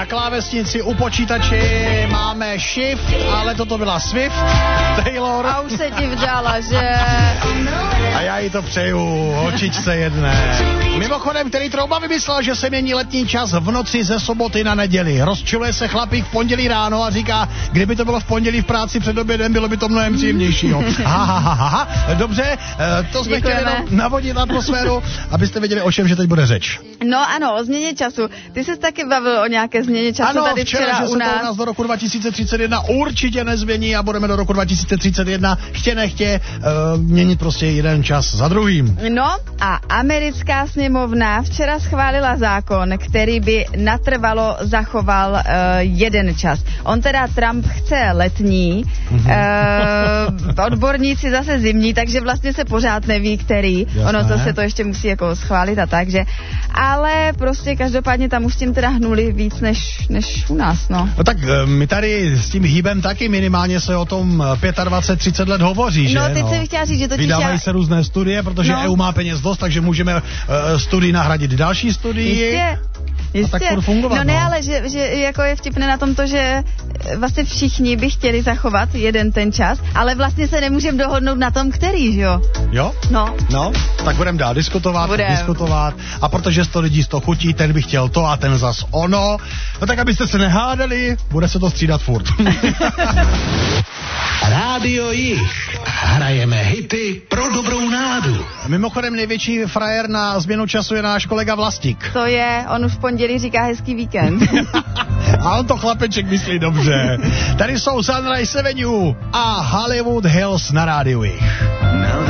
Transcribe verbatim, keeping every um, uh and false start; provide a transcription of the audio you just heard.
Na klávesnici u počítači máme Shift, ale toto byla Swift, Taylor. A už se ti vdala, že... A já jí to přeju, holčičce jedné. Mimochodem, který Trouba vymyslel, že se mění letní čas v noci ze soboty na neděli. Rozčiluje se chlapík v pondělí ráno a říká, kdyby to bylo v pondělí v práci před obědem, bylo by to mnohem příjemnějšího. Ha, ha, ha, ha. Dobře, to jsme Děkujeme. chtěli navodit atmosféru, abyste věděli, o čem, že teď bude řeč. No ano, o změně času. Ty jsi taky bavil o nějaké změně času ano, tady včera, včera že u se nás. to u nás do roku dva tisíce třicet jedna určitě nezmění a budeme do roku dva tisíce třicet jedna chtě nechtě uh, měnit prostě jeden čas za druhým. No a americká sněmovna včera schválila zákon, který by natrvalo zachoval uh, jeden čas. On teda Trump chce letní, uh, odborníci zase zimní, takže vlastně se pořád neví, který. Jasné. Ono to se to ještě musí jako schválit a tak, že. Ale prostě každopádně tam už tím teda hnuli víc než, než u nás, no. No tak my tady s tím hýbem taky minimálně se o tom dvacet pět třicet let hovoří, že? No, teď no. jsem chtěla říct, že totiž Vydávají já... se různé studie, protože No. E U má peněz dost, takže můžeme uh, studii nahradit další studii. Jistě. Jistě. tak furt fungovat, no ne, no. ale že, že jako je vtipné na tom to, že vlastně všichni by chtěli zachovat jeden ten čas, ale vlastně se nemůžeme dohodnout na tom, který, že jo? Jo? No. No, tak budeme dál diskutovat, Budem. diskutovat a protože sto lidí z toho chutí, ten by chtěl to a ten zas ono, no tak abyste se nehádali, bude se to střídat furt. Rádio Jich. Hrajeme hity pro dobrou náladu. Mimochodem největší frajer na změnu času je náš kolega Vlastík. To je, on už v pondělí říká hezký víkend. A on to chlapeček myslí dobře. Tady jsou Sunrise Avenue a Hollywood Hills na rádiu Jich.